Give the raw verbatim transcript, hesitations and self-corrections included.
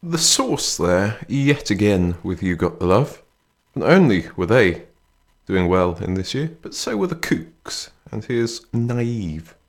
The Source there, yet again with You Got the Love. Not only were they doing well in this year, but so were the Kooks, and here's Naive.